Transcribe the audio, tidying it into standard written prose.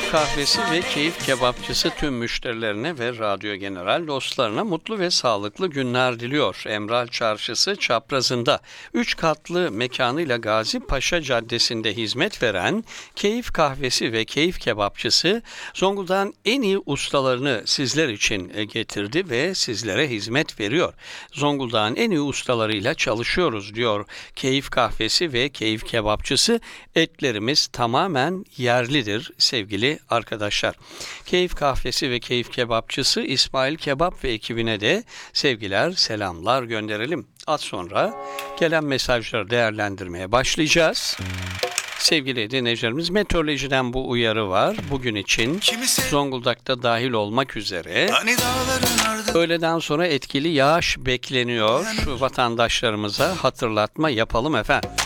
Keyif Kahvesi ve Keyif Kebapçısı tüm müşterilerine ve Radyo General dostlarına mutlu ve sağlıklı günler diliyor. Emral Çarşısı çaprazında 3 katlı mekanıyla Gazi Paşa Caddesi'nde hizmet veren Keyif Kahvesi ve Keyif Kebapçısı Zonguldak'ın en iyi ustalarını sizler için getirdi ve sizlere hizmet veriyor. Zonguldak'ın en iyi ustalarıyla çalışıyoruz diyor Keyif Kahvesi ve Keyif Kebapçısı. Etlerimiz tamamen yerlidir sevgili arkadaşlar. Keyif Kahvesi ve Keyif Kebapçısı İsmail Kebap ve ekibine de sevgiler, selamlar gönderelim. Az sonra gelen mesajları değerlendirmeye başlayacağız. Sevgili dinleyicilerimiz, meteorolojiden bu uyarı var. Bugün için Zonguldak'ta dahil olmak üzere öğleden sonra etkili yağış bekleniyor. Vatandaşlarımıza hatırlatma yapalım efendim.